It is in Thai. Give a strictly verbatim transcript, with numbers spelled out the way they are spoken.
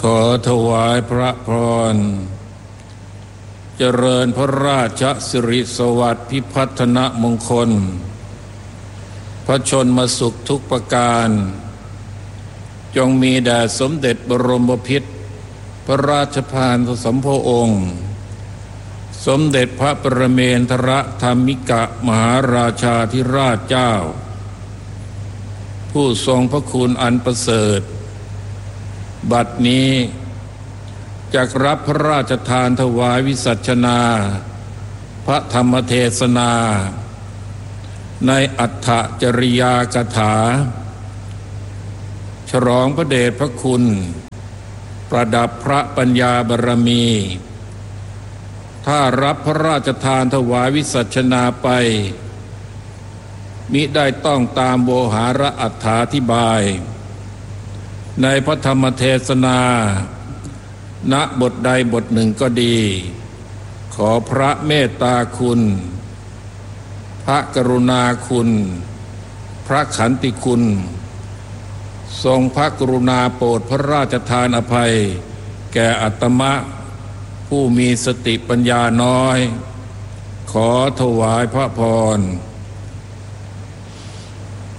อถวายพระพรเจริญพระราชสิริสวัสดิ์พิพัฒนมงคลพระชนมสุขทุกประการจงมีแด่สมเด็จบรมพิตรพระราชทานสมภองค์สมเด็จพระปรเมนทรธรรมิกมหาราชาธิราชเจ้าผู้ทรงพระคุณอันประเสริฐบัดนี้จักรับพระราชทานถวายวิสัชนาพระธรรมเทศนาในอัฏฐจริยากถาฉลองพระเดชพระคุณประดับพระปัญญาบารมีถ้ารับพระราชทานถวายวิสัชนาไปมิได้ต้องตามโวหารอัฏฐาธิบายในพระธรรมเทศนาณบทใดบทหนึ่งก็ดีขอพระเมตตาคุณพระกรุณาคุณพระขันติคุณทรงพระกรุณาโปรดพระราชทานอภัยแก่อาตมะผู้มีสติปัญญาน้อยขอถวายพระพร